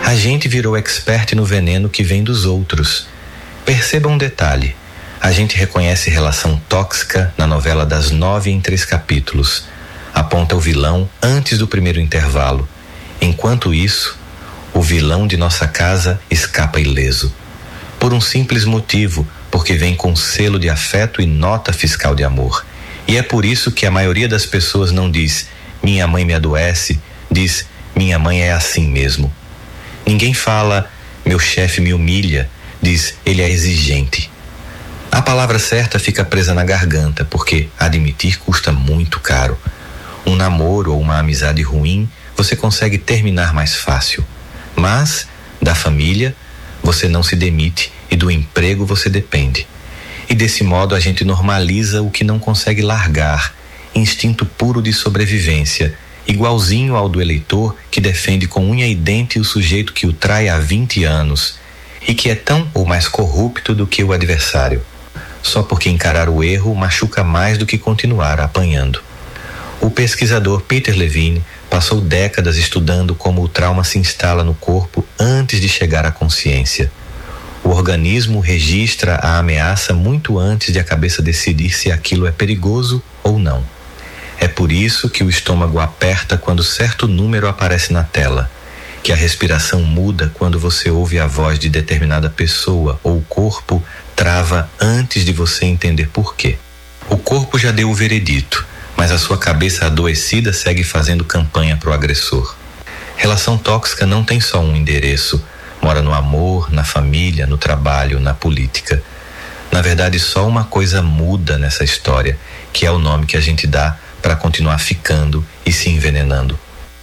A gente virou expert no veneno que vem dos outros. Perceba um detalhe. A gente reconhece relação tóxica na novela das 9 em 3 capítulos. Aponta o vilão antes do primeiro intervalo. Enquanto isso, o vilão de nossa casa escapa ileso. Por um simples motivo, porque vem com selo de afeto e nota fiscal de amor. E é por isso que a maioria das pessoas não diz, minha mãe me adoece, diz, minha mãe é assim mesmo. Ninguém fala, meu chefe me humilha, diz, ele é exigente. A palavra certa fica presa na garganta, porque admitir custa muito caro. Um namoro ou uma amizade ruim, você consegue terminar mais fácil. Mas, da família, você não se demite e do emprego você depende. E desse modo a gente normaliza o que não consegue largar, instinto puro de sobrevivência, igualzinho ao do eleitor que defende com unha e dente o sujeito que o trai há 20 anos e que é tão ou mais corrupto do que o adversário, só porque encarar o erro machuca mais do que continuar apanhando. O pesquisador Peter Levine passou décadas estudando como o trauma se instala no corpo antes de chegar à consciência. O organismo registra a ameaça muito antes de a cabeça decidir se aquilo é perigoso ou não. É por isso que o estômago aperta quando certo número aparece na tela, que a respiração muda quando você ouve a voz de determinada pessoa ou o corpo trava antes de você entender por quê. O corpo já deu o veredito, mas a sua cabeça adoecida segue fazendo campanha para o agressor. Relação tóxica não tem só um endereço, mora no amor, na família, no trabalho, na política. Na verdade, só uma coisa muda nessa história, que é o nome que a gente dá para continuar ficando e se envenenando.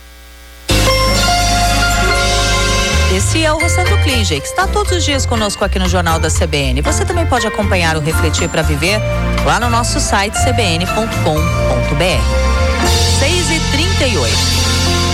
Esse é o Roçando Klinger, que está todos os dias conosco aqui no Jornal da CBN. Você também pode acompanhar o Refletir para Viver lá no nosso site cbn.com.br. 6h38.